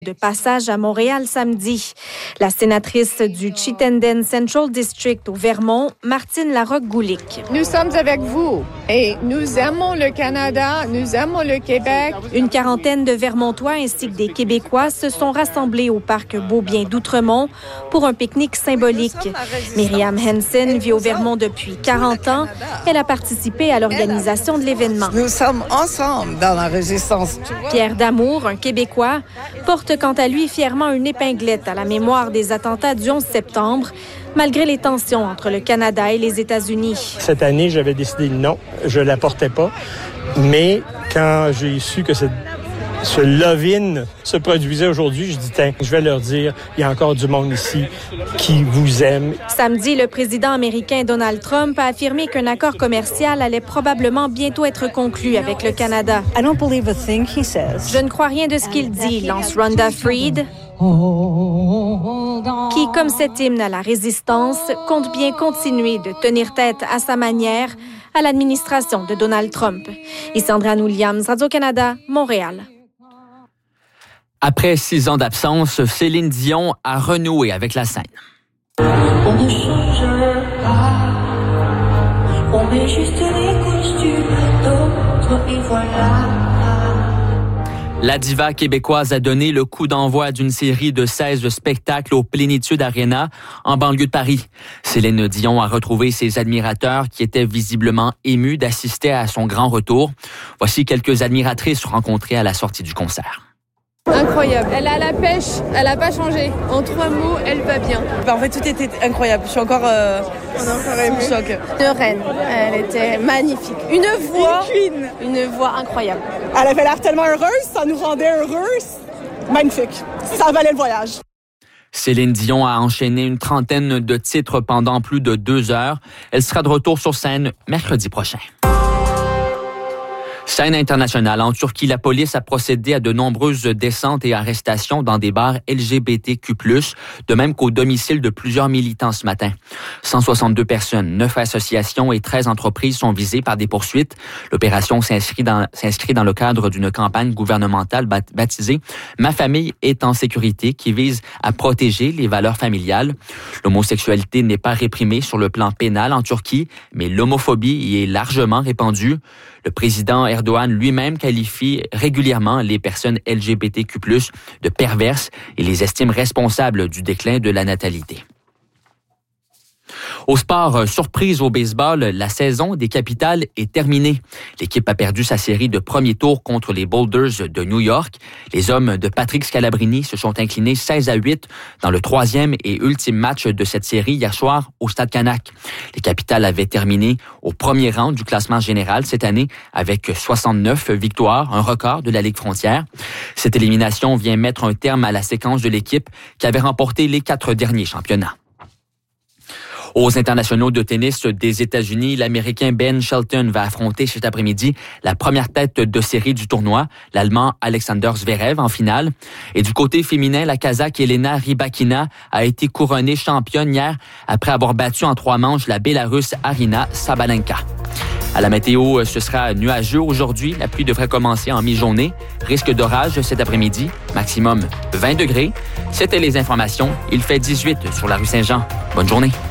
De passage à Montréal samedi. La sénatrice du Chittenden Central District au Vermont, Martine Larocque-Goulic. Nous sommes avec vous et nous aimons le Canada, nous aimons le Québec. Une quarantaine de Vermontois ainsi que des Québécois se sont rassemblés au parc Beaubien d'Outremont pour un pique-nique symbolique. Myriam Henson vit au Vermont depuis 40 ans. Elle a participé à l'organisation de l'événement. Nous sommes ensemble dans la résistance. Pierre Damour, un Québécois, porte quant à lui fièrement une épinglette à la mémoire des attentats du 11 septembre, malgré les tensions entre le Canada et les États-Unis. Cette année, j'avais décidé non, je ne la portais pas. Mais quand j'ai su que ce love-in se produisait aujourd'hui, je dis, tiens, je vais leur dire, il y a encore du monde ici qui vous aime. Samedi, le président américain Donald Trump a affirmé qu'un accord commercial allait probablement bientôt être conclu avec le Canada. I don't believe a thing he says. Je ne crois rien de ce qu'il dit, lance Rhonda Freed, qui, comme cet hymne à la résistance, compte bien continuer de tenir tête à sa manière à l'administration de Donald Trump. Ici Andréane Williams, Radio-Canada, Montréal. Après 6 ans d'absence, Céline Dion a renoué avec la scène. On ne change pas, on met juste les costumes d'autres et voilà. La diva québécoise a donné le coup d'envoi d'une série de 16 spectacles au Plénitude Arena en banlieue de Paris. Céline Dion a retrouvé ses admirateurs qui étaient visiblement émus d'assister à son grand retour. Voici quelques admiratrices rencontrées à la sortie du concert. Incroyable. Elle a la pêche, elle n'a pas changé. En 3 mots, elle va bien. En fait, tout était incroyable. Je suis encore émue. Choc. De reine, elle était magnifique. Une voix incroyable. Elle avait l'air tellement heureuse, ça nous rendait heureuses. Magnifique. Ça valait le voyage. Céline Dion a enchaîné une trentaine de titres pendant plus de 2 heures. Elle sera de retour sur scène mercredi prochain. Scène internationale. En Turquie, la police a procédé à de nombreuses descentes et arrestations dans des bars LGBTQ+, de même qu'au domicile de plusieurs militants ce matin. 162 personnes, 9 associations et 13 entreprises sont visées par des poursuites. L'opération s'inscrit dans le cadre d'une campagne gouvernementale baptisée « Ma famille est en sécurité » qui vise à protéger les valeurs familiales. L'homosexualité n'est pas réprimée sur le plan pénal en Turquie, mais l'homophobie y est largement répandue. Le président Erdogan lui-même qualifie régulièrement les personnes LGBTQ+, de perverses et les estime responsables du déclin de la natalité. Au sport, surprise au baseball, la saison des Capitals est terminée. L'équipe a perdu sa série de premier tour contre les Boulders de New York. Les hommes de Patrick Scalabrini se sont inclinés 16-8 dans le 3e et ultime match de cette série hier soir au Stade Canac. Les Capitals avaient terminé au premier rang du classement général cette année avec 69 victoires, un record de la Ligue frontière. Cette élimination vient mettre un terme à la séquence de l'équipe qui avait remporté les 4 derniers championnats. Aux internationaux de tennis des États-Unis, l'Américain Ben Shelton va affronter cet après-midi la première tête de série du tournoi, l'Allemand Alexander Zverev en finale. Et du côté féminin, la Kazakh Elena Rybakina a été couronnée championne hier après avoir battu en 3 manches la Bélarusse Arina Sabalenka. À la météo, ce sera nuageux aujourd'hui. La pluie devrait commencer en mi-journée. Risque d'orage cet après-midi, maximum 20 degrés. C'était les informations. Il fait 18 sur la rue Saint-Jean. Bonne journée.